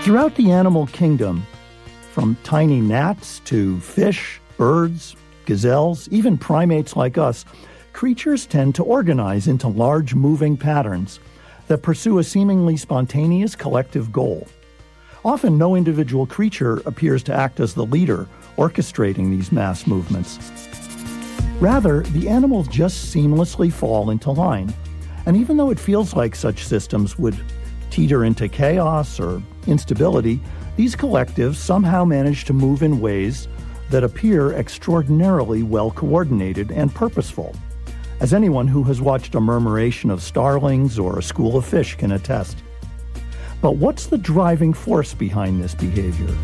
Throughout the animal kingdom, from tiny gnats to fish, birds, gazelles, even primates like us, creatures tend to organize into large moving patterns that pursue a seemingly spontaneous collective goal. Often, no individual creature appears to act as the leader, orchestrating these mass movements. Rather, the animals just seamlessly fall into line. And even though it feels like such systems would teeter into chaos or instability, these collectives somehow manage to move in ways that appear extraordinarily well coordinated and purposeful, as anyone who has watched a murmuration of starlings or a school of fish can attest. But what's the driving force behind this behavior?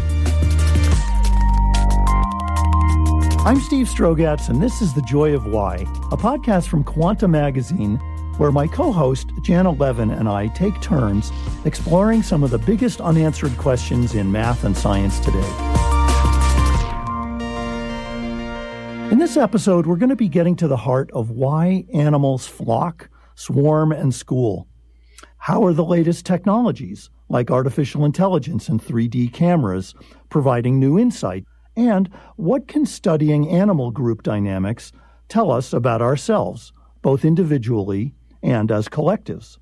I'm Steve Strogatz, and this is The Joy of Why, a podcast from Quanta Magazine, where my co-host, Jana Levin, and I take turns exploring some of the biggest unanswered questions in math and science today. In this episode, we're going to be getting to the heart of why animals flock, swarm, and school. How are the latest technologies, like artificial intelligence and 3D cameras, providing new insight? And what can studying animal group dynamics tell us about ourselves, both individually and as collectives?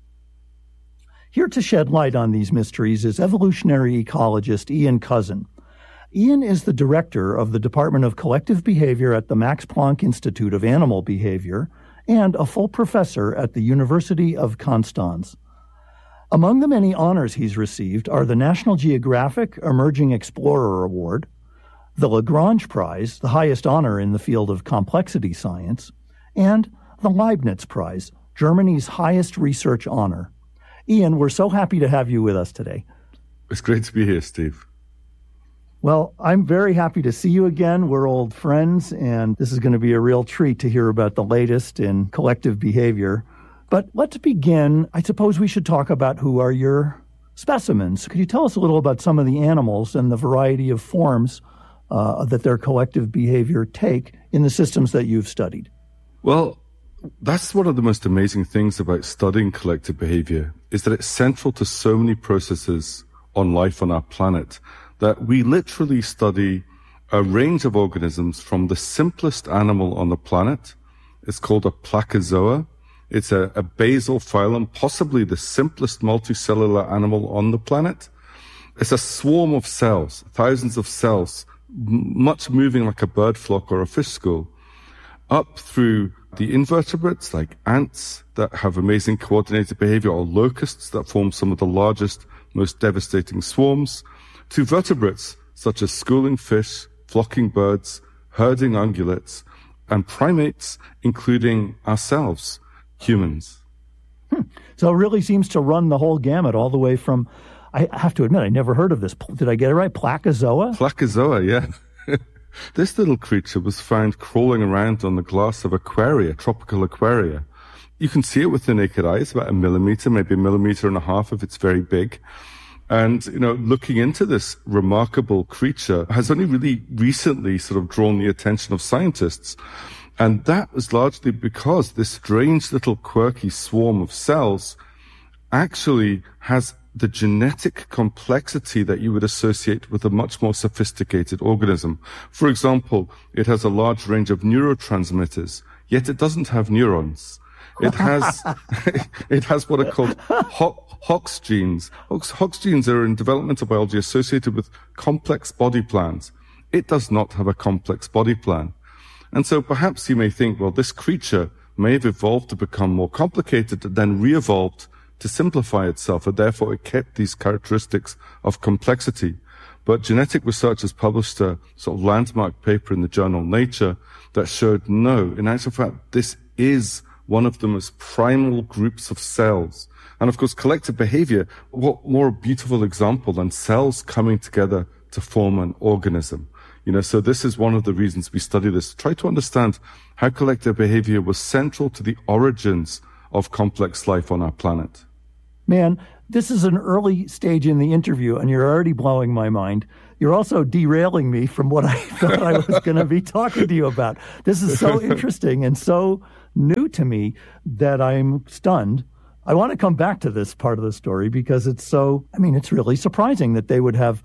Here to shed light on these mysteries is evolutionary ecologist Ian Cousin. Ian is the director of the Department of Collective Behavior at the Max Planck Institute of Animal Behavior and a full professor at the University of Konstanz. Among the many honors he's received are the National Geographic Emerging Explorer Award, the Lagrange Prize, the highest honor in the field of complexity science, and the Leibniz Prize, Germany's highest research honor. Ian, we're so happy to have you with us today. It's great to be here, Steve. Well, I'm very happy to see you again. We're old friends, and this is going to be a real treat to hear about the latest in collective behavior. But let's begin. I suppose we should talk about who are your specimens. Could you tell us a little about some of the animals and the variety of forms that their collective behavior take in the systems that you've studied? Well, that's one of the most amazing things about studying collective behavior, is that it's central to so many processes on life on our planet, that we literally study a range of organisms from the simplest animal on the planet. It's called a Placozoa. It's a basal phylum, possibly the simplest multicellular animal on the planet. It's a swarm of cells, thousands of cells, much moving like a bird flock or a fish school, up through the invertebrates like ants that have amazing coordinated behavior, or locusts that form some of the largest, most devastating swarms, to vertebrates such as schooling fish, flocking birds, herding ungulates, and primates, including ourselves, humans. So it really seems to run the whole gamut, all the way from, I have to admit, I never heard of this. Did I get it right? Placozoa? Placozoa, yeah. This little creature was found crawling around on the glass of aquaria, tropical aquaria. You can see it with the naked eye. It's about 1 millimeter, maybe 1.5 millimeters if it's very big. And, looking into this remarkable creature has only really recently sort of drawn the attention of scientists. And that was largely because this strange little quirky swarm of cells actually has the genetic complexity that you would associate with a much more sophisticated organism. For example, it has a large range of neurotransmitters, yet it doesn't have neurons. It has, it has what are called Hox genes. Hox genes are in developmental biology associated with complex body plans. It does not have a complex body plan. And so perhaps you may think, well, this creature may have evolved to become more complicated and then re-evolved to simplify itself, and therefore it kept these characteristics of complexity. But genetic researchers published a sort of landmark paper in the journal Nature that showed no, in actual fact, this is one of the most primal groups of cells. And of course, collective behavior, what more beautiful example than cells coming together to form an organism? So this is one of the reasons we study this. Try to understand how collective behavior was central to the origins of complex life on our planet. Man, this is an early stage in the interview, and you're already blowing my mind. You're also derailing me from what I thought I was going to be talking to you about. This is so interesting and so new to me that I'm stunned. I want to come back to this part of the story because it's it's really surprising that they would have,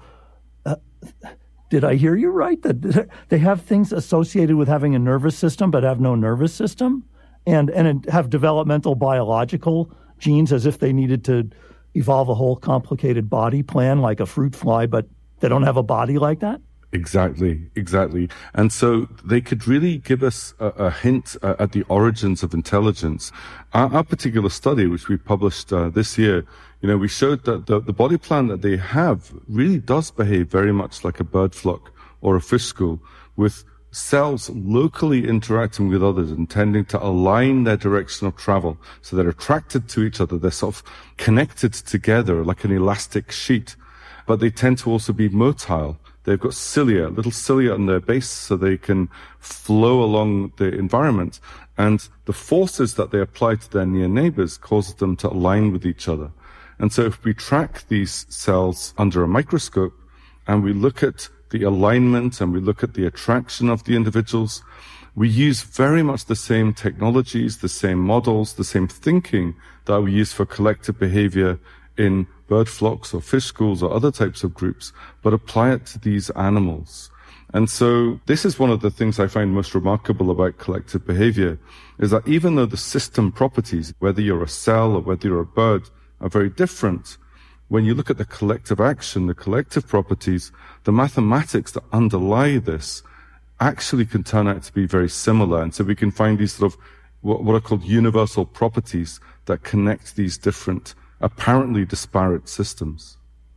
did I hear you right? That they have things associated with having a nervous system but have no nervous system and have developmental biological genes as if they needed to evolve a whole complicated body plan like a fruit fly, but they don't have a body like that? Exactly. And so they could really give us a hint at the origins of intelligence. Our particular study, which we published this year, we showed that the body plan that they have really does behave very much like a bird flock or a fish school, with cells locally interacting with others and tending to align their direction of travel. So they're attracted to each other. They're sort of connected together like an elastic sheet, but they tend to also be motile. They've got little cilia on their base so they can flow along the environment. And the forces that they apply to their near neighbors cause them to align with each other. And so if we track these cells under a microscope and we look at the alignment and we look at the attraction of the individuals, we use very much the same technologies, the same models, the same thinking that we use for collective behavior in bird flocks or fish schools or other types of groups, but apply it to these animals. And so this is one of the things I find most remarkable about collective behavior, is that even though the system properties, whether you're a cell or whether you're a bird, are very different, when you look at the collective action, the collective properties, the mathematics that underlie this actually can turn out to be very similar. And so we can find these sort of what are called universal properties that connect these different, apparently disparate systems.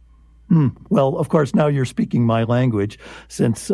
Well, of course, now you're speaking my language, since,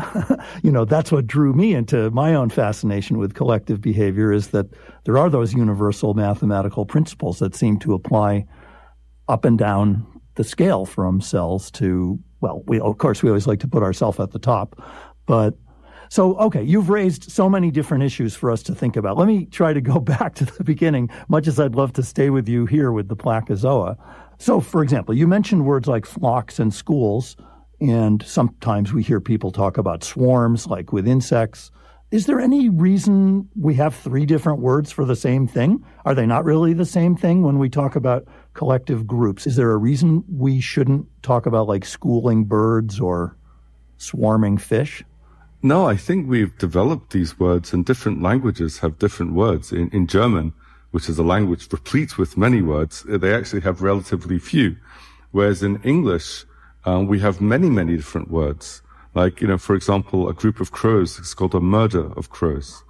that's what drew me into my own fascination with collective behavior, is that there are those universal mathematical principles that seem to apply up and down the scale from cells to, we always like to put ourselves at the top. But so, okay, you've raised so many different issues for us to think about. Let me try to go back to the beginning, much as I'd love to stay with you here with the Placozoa. So, for example, you mentioned words like flocks and schools, and sometimes we hear people talk about swarms, like with insects. Is there any reason we have three different words for the same thing? Are they not really the same thing when we talk about collective groups? Is there a reason we shouldn't talk about like schooling birds or swarming fish? No, I think we've developed these words, and different languages have different words. In German, which is a language replete with many words, they actually have relatively few. Whereas in English, we have many, many different words. Like, for example, a group of crows is called a murder of crows.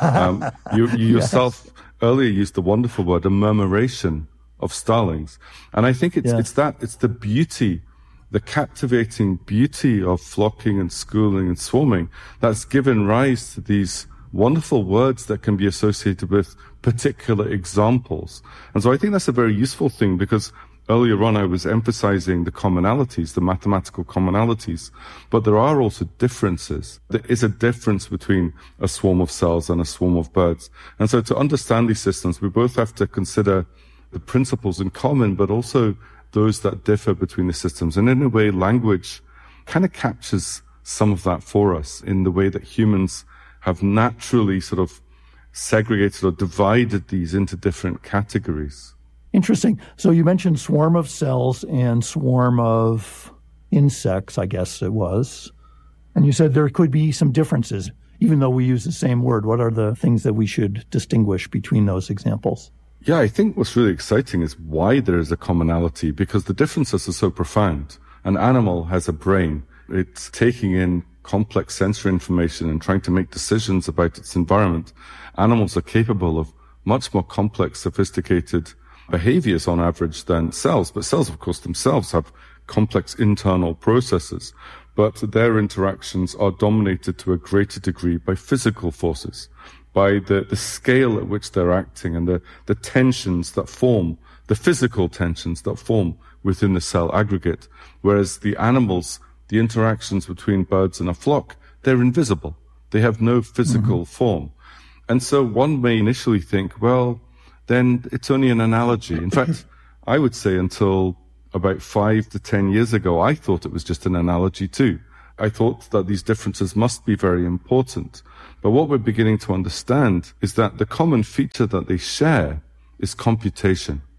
You yourself earlier used the wonderful word, a murmuration of starlings. And I think it's the beauty, the captivating beauty of flocking and schooling and swarming that's given rise to these wonderful words that can be associated with particular examples. And so I think that's a very useful thing, because earlier on I was emphasizing the commonalities, the mathematical commonalities, but there are also differences. There is a difference between a swarm of cells and a swarm of birds. And so to understand these systems, we both have to consider the principles in common, but also those that differ between the systems. And in a way, language kind of captures some of that for us in the way that humans have naturally sort of segregated or divided these into different categories. Interesting. So you mentioned swarm of cells and swarm of insects, I guess it was. And you said there could be some differences, even though we use the same word. What are the things that we should distinguish between those examples? Yeah, I think what's really exciting is why there is a commonality, because the differences are so profound. An animal has a brain. It's taking in complex sensory information and trying to make decisions about its environment. Animals are capable of much more complex, sophisticated behaviors on average than cells. But cells, of course, themselves have complex internal processes. But their interactions are dominated to a greater degree by physical forces, by the scale at which they're acting and the tensions that form, the physical tensions that form within the cell aggregate. Whereas the animals, the interactions between birds in a flock, they're invisible. They have no physical form. And so one may initially think, well, then it's only an analogy. In fact, I would say until about 5 to 10 years ago, I thought it was just an analogy too. I thought that these differences must be very important. But what we're beginning to understand is that the common feature that they share is computation.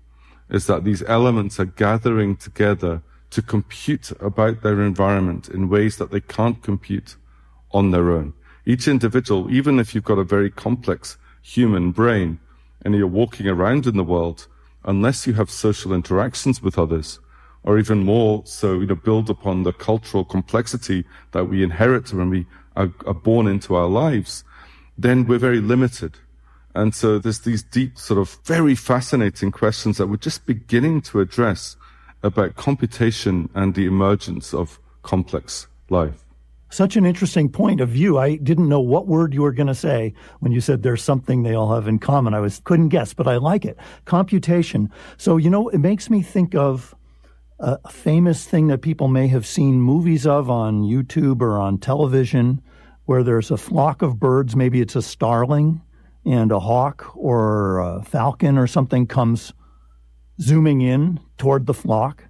is that these elements are gathering together to compute about their environment in ways that they can't compute on their own. Each individual, even if you've got a very complex human brain and you're walking around in the world, unless you have social interactions with others, or even more so, build upon the cultural complexity that we inherit when we are born into our lives, then we're very limited. And so there's these deep, sort of very fascinating questions that we're just beginning to address about computation and the emergence of complex life. Such an interesting point of view. I didn't know what word you were going to say when you said there's something they all have in common. Couldn't guess, but I like it. Computation. So, it makes me think of a famous thing that people may have seen movies of on YouTube or on television, where there's a flock of birds, maybe it's a starling, and a hawk or a falcon or something comes zooming in toward the flock.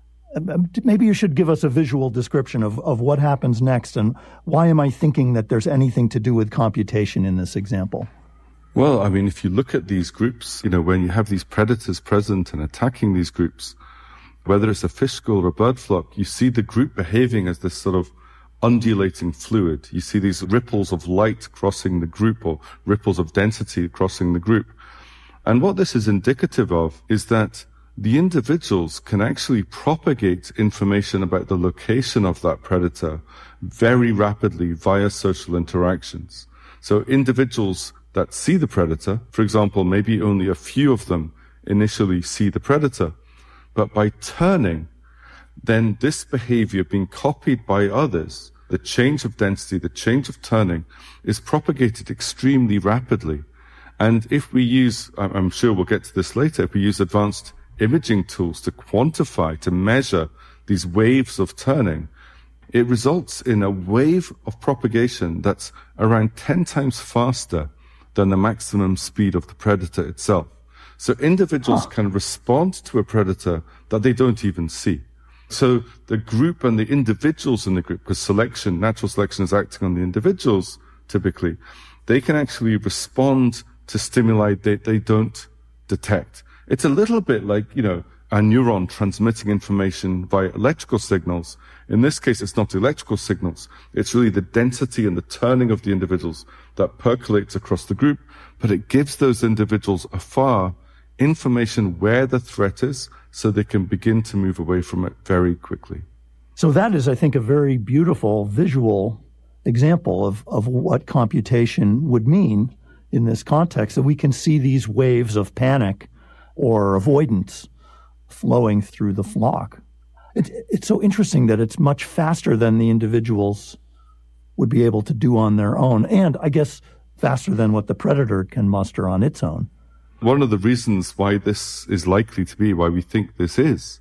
Maybe you should give us a visual description of what happens next, and why am I thinking that there's anything to do with computation in this example? Well, if you look at these groups, when you have these predators present and attacking these groups, whether it's a fish school or a bird flock, you see the group behaving as this sort of undulating fluid. You see these ripples of light crossing the group, or ripples of density crossing the group. And what this is indicative of is that the individuals can actually propagate information about the location of that predator very rapidly via social interactions. So individuals that see the predator, for example, maybe only a few of them initially see the predator, but by turning, then this behavior being copied by others, the change of density, the change of turning, is propagated extremely rapidly. And if we use, I'm sure we'll get to this later, if we use advanced imaging tools to quantify, to measure these waves of turning, it results in a wave of propagation that's around 10 times faster than the maximum speed of the predator itself. So individuals can respond to a predator that they don't even see. So the group and the individuals in the group, because natural selection is acting on the individuals typically, they can actually respond to stimuli that they don't detect. It's a little bit like, a neuron transmitting information via electrical signals. In this case, it's not electrical signals. It's really the density and the turning of the individuals that percolates across the group, but it gives those individuals afar information where the threat is so they can begin to move away from it very quickly. So that is, I think, a very beautiful visual example of what computation would mean in this context, that we can see these waves of panic or avoidance flowing through the flock. It's so interesting that it's much faster than the individuals would be able to do on their own, and I guess faster than what the predator can muster on its own. One of the reasons why this is likely to be, why we think this is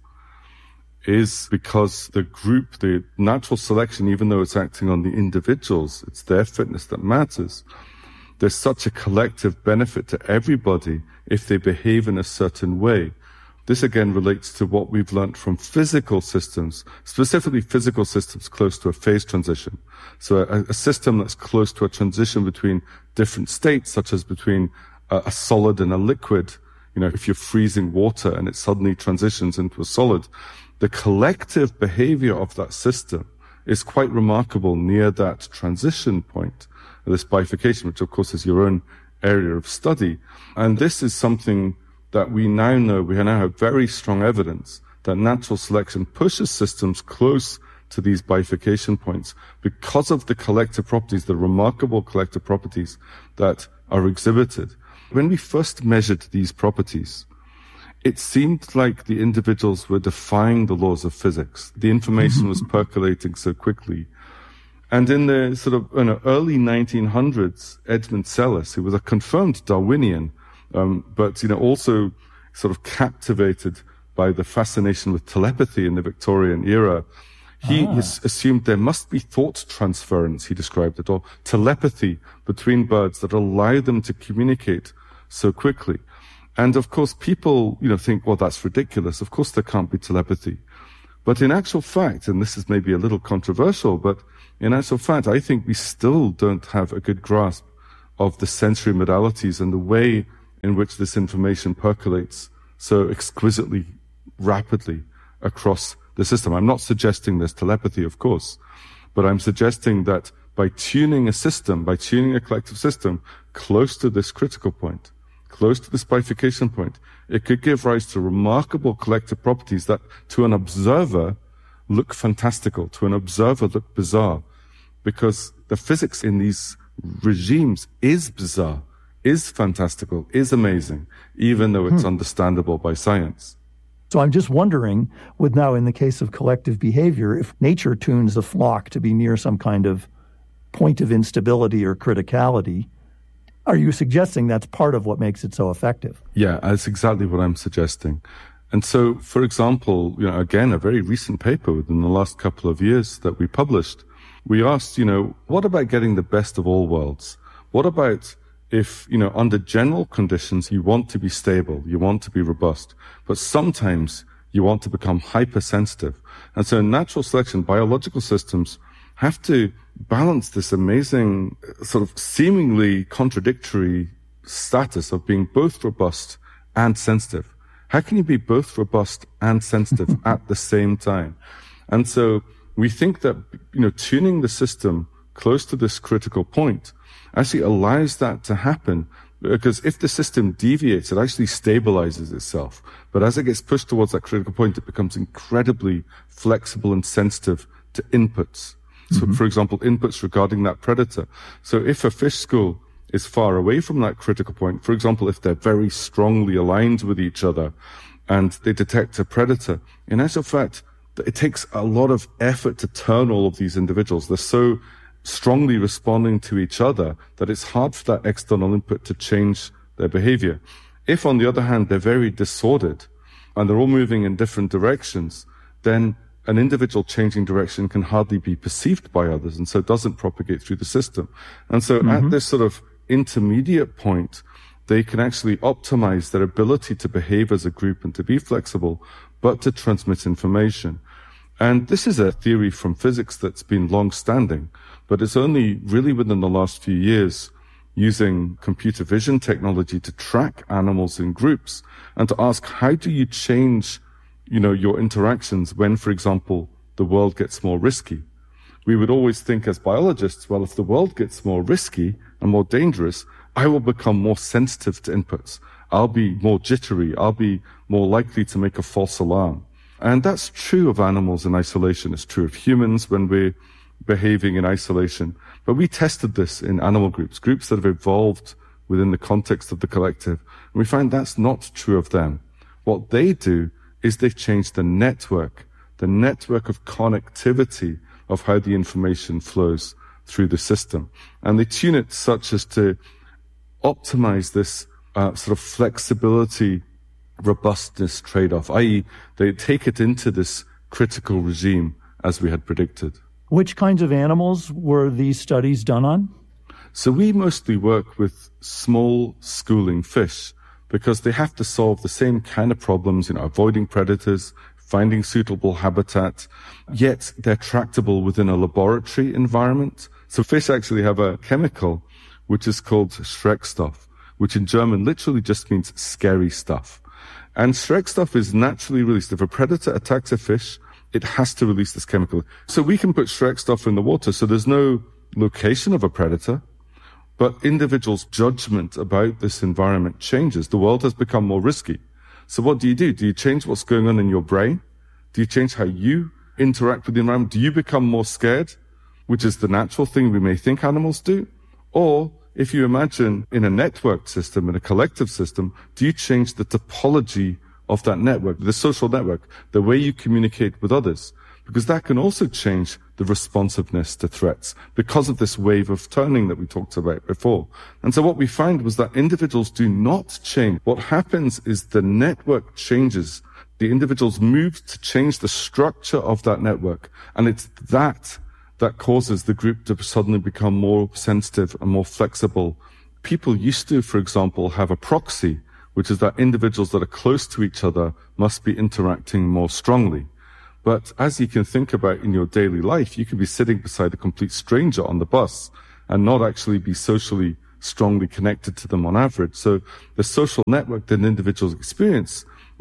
because the group, the natural selection, even though it's acting on the individuals, it's their fitness that matters. There's such a collective benefit to everybody if they behave in a certain way. This again relates to what we've learned from physical systems, specifically physical systems close to a phase transition. So a system that's close to a transition between different states, such as between a solid and a liquid. If you're freezing water and it suddenly transitions into a solid, the collective behavior of that system is quite remarkable near that transition point, this bifurcation, which of course is your own area of study. And this is something that we now know, we now have very strong evidence that natural selection pushes systems close to these bifurcation points because of the collective properties, the remarkable collective properties that are exhibited. When we first measured these properties, it seemed like the individuals were defying the laws of physics. The information was percolating so quickly. And in the early 1900s, Edmund Sellis, who was a confirmed Darwinian, but also sort of captivated by the fascination with telepathy in the Victorian era, he assumed there must be thought transference, he described it, or telepathy between birds that allow them to communicate so quickly. And of course, people, think, well, that's ridiculous. Of course, there can't be telepathy. But in actual fact, and this is maybe a little controversial, but in actual fact, I think we still don't have a good grasp of the sensory modalities and the way in which this information percolates so exquisitely rapidly across the system. I'm not suggesting there's telepathy, of course, but I'm suggesting that by tuning a system, by tuning a collective system close to this critical point, close to this bifurcation point, it could give rise to remarkable collective properties that to an observer look fantastical, to an observer look bizarre, because the physics in these regimes is bizarre, is fantastical, is amazing, even though it's understandable by science. So I'm just wondering, with now in the case of collective behavior, if nature tunes a flock to be near some kind of point of instability or criticality, are you suggesting that's part of what makes it so effective? Yeah, that's exactly what I'm suggesting. And so, for example, again, a very recent paper within the last couple of years that we published, we asked, what about getting the best of all worlds? What about if, under general conditions, you want to be stable, you want to be robust, but sometimes you want to become hypersensitive. And so in natural selection, biological systems have to balance this amazing sort of seemingly contradictory status of being both robust and sensitive. How can you be both robust and sensitive at the same time? And so we think that, tuning the system close to this critical point actually allows that to happen, because if the system deviates, it actually stabilizes itself. But as it gets pushed towards that critical point, it becomes incredibly flexible and sensitive to inputs. So, for example, inputs regarding that predator. So if a fish school is far away from that critical point, for example, if they're very strongly aligned with each other and they detect a predator, in actual fact, it takes a lot of effort to turn all of these individuals. They're so strongly responding to each other that it's hard for that external input to change their behavior. If, on the other hand, they're very disordered and they're all moving in different directions, then an individual changing direction can hardly be perceived by others, and so it doesn't propagate through the system. And so at this sort of intermediate point, they can actually optimize their ability to behave as a group and to be flexible, but to transmit information. And this is a theory from physics that's been long-standing, but it's only really within the last few years, using computer vision technology to track animals in groups and to ask, how do you change your interactions when, for example, the world gets more risky? We would always think as biologists, well, if the world gets more risky and more dangerous, I will become more sensitive to inputs. I'll be more jittery. I'll be more likely to make a false alarm. And that's true of animals in isolation. It's true of humans when we're behaving in isolation. But we tested this in animal groups that have evolved within the context of the collective. And we find that's not true of them. What they do is they've changed the network of connectivity of how the information flows through the system. And they tune it such as to optimize this sort of flexibility, robustness trade-off, i.e. they take it into this critical regime as we had predicted. Which kinds of animals were these studies done on? So we mostly work with small schooling fish, because they have to solve the same kind of problems, avoiding predators, finding suitable habitat, yet they're tractable within a laboratory environment. So fish actually have a chemical which is called Schreckstoff, which in German literally just means scary stuff. And Schreckstoff is naturally released. If a predator attacks a fish, it has to release this chemical. So we can put Schreckstoff in the water, so there's no location of a predator. But individuals' judgment about this environment changes. The world has become more risky. So what do? Do you change what's going on in your brain? Do you change how you interact with the environment? Do you become more scared, which is the natural thing we may think animals do? Or if you imagine in a networked system, in a collective system, do you change the topology of that network, the social network, the way you communicate with others? Because that can also change the responsiveness to threats because of this wave of turning that we talked about before. And so what we found was that individuals do not change. What happens is the network changes. The individuals move to change the structure of that network. And it's that causes the group to suddenly become more sensitive and more flexible. People used to, for example, have a proxy, which is that individuals that are close to each other must be interacting more strongly. But as you can think about in your daily life, you can be sitting beside a complete stranger on the bus and not actually be socially strongly connected to them on average. So the social network that individuals experience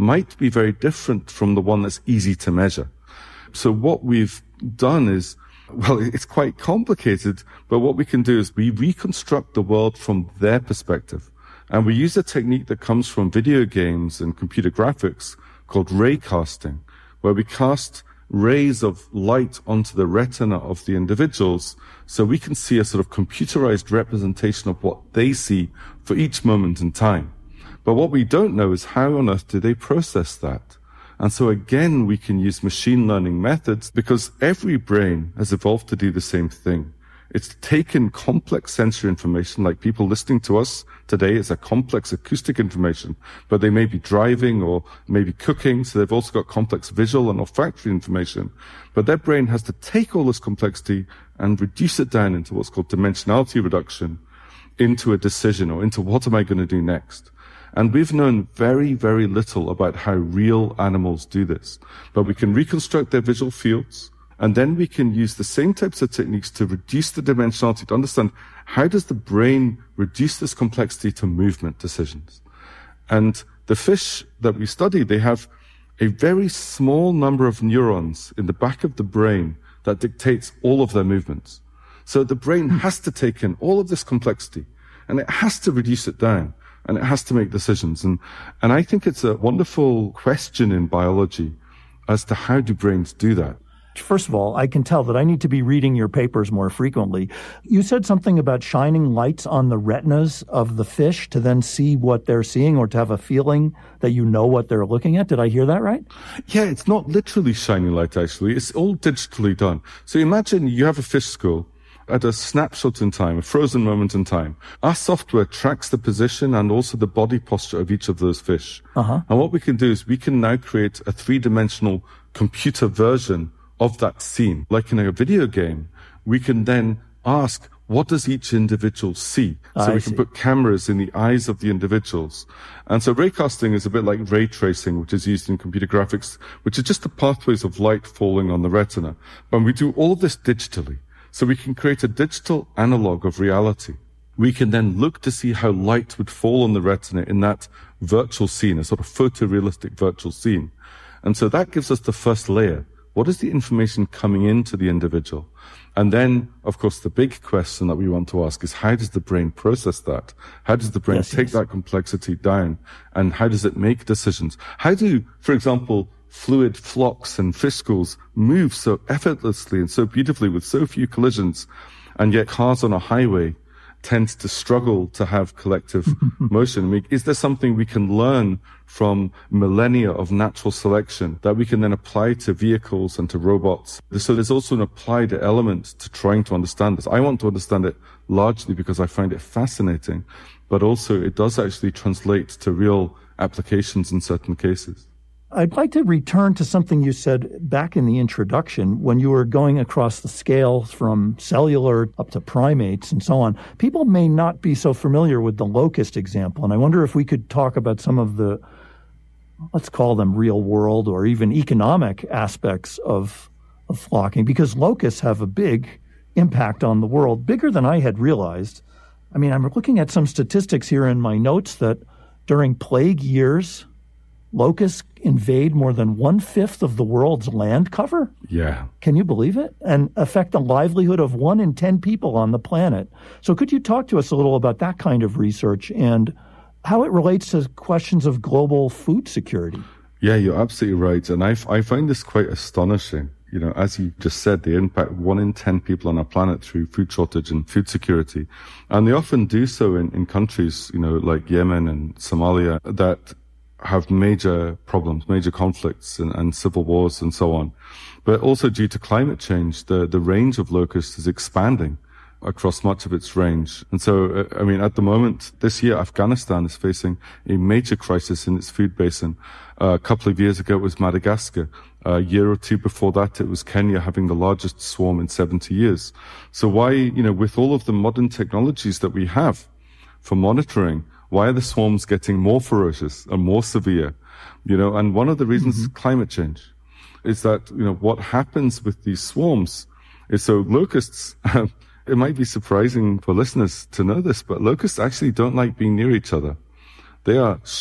might be very different from the one that's easy to measure. So what we've done is, well, it's quite complicated, but what we can do is we reconstruct the world from their perspective. And we use a technique that comes from video games and computer graphics called ray casting, where we cast rays of light onto the retina of the individuals so we can see a sort of computerized representation of what they see for each moment in time. But what we don't know is how on earth do they process that? And so again, we can use machine learning methods because every brain has evolved to do the same thing. It's taken complex sensory information, like people listening to us today is a complex acoustic information, but they may be driving or maybe cooking, so they've also got complex visual and olfactory information. But their brain has to take all this complexity and reduce it down into what's called dimensionality reduction, into a decision or into what am I going to do next. And we've known very, very little about how real animals do this. But we can reconstruct their visual fields, and then we can use the same types of techniques to reduce the dimensionality, to understand how does the brain reduce this complexity to movement decisions. And the fish that we study, they have a very small number of neurons in the back of the brain that dictates all of their movements. So the brain has to take in all of this complexity, and it has to reduce it down. And it has to make decisions. And I think it's a wonderful question in biology as to how do brains do that. First of all, I can tell that I need to be reading your papers more frequently. You said something about shining lights on the retinas of the fish to then see what they're seeing or to have a feeling that you know what they're looking at. Did I hear that right? Yeah, it's not literally shining light, actually. It's all digitally done. So imagine you have a fish school. At a snapshot in time, a frozen moment in time, our software tracks the position and also the body posture of each of those fish. And what we can do is we can now create a three-dimensional computer version of that scene. Like in a video game, we can then ask, what does each individual see? So we can put cameras in the eyes of the individuals. And so raycasting is a bit like ray tracing, which is used in computer graphics, which is just the pathways of light falling on the retina. But we do all of this digitally. So we can create a digital analog of reality. We can then look to see how light would fall on the retina in that virtual scene, a sort of photorealistic virtual scene. And so that gives us the first layer. What is the information coming into the individual? And then, of course, the big question that we want to ask is how does the brain process that? How does the brain take that complexity down? And how does it make decisions? How do, for example, fluid flocks and fish schools move so effortlessly and so beautifully with so few collisions, and yet cars on a highway tend to struggle to have collective motion? I mean, is there something we can learn from millennia of natural selection that we can then apply to vehicles and to robots? So there's also an applied element to trying to understand this. I want to understand it largely because I find it fascinating, but also it does actually translate to real applications in certain cases. I'd like to return to something you said back in the introduction when you were going across the scale from cellular up to primates and so on. People may not be so familiar with the locust example, and I wonder if we could talk about some of the, let's call them real world or even economic aspects of flocking, because locusts have a big impact on the world, bigger than I had realized. I mean, I'm looking at some statistics here in my notes that during plague years, locusts invade more than 1/5 of the world's land cover? Yeah. Can you believe it? And affect the livelihood of 1 in 10 people on the planet. So could you talk to us a little about that kind of research and how it relates to questions of global food security? Yeah, you're absolutely right. And I find this quite astonishing. You know, as you just said, they impact 1 in 10 people on our planet through food shortage and food security. And they often do so in countries, you know, like Yemen and Somalia that have major problems, major conflicts and civil wars and so on. But also due to climate change, the range of locusts is expanding across much of its range. And so, I mean, at the moment, this year, Afghanistan is facing a major crisis in its food basin. A couple of years ago, it was Madagascar. A year or two before that, it was Kenya having the largest swarm in 70 years. So why, you know, with all of the modern technologies that we have for monitoring, why are the swarms getting more ferocious and more severe? You know, and one of the reasons is climate change. Is that, you know, what happens with these swarms is so locusts, it might be surprising for listeners to know this, but locusts actually don't like being near each other. They are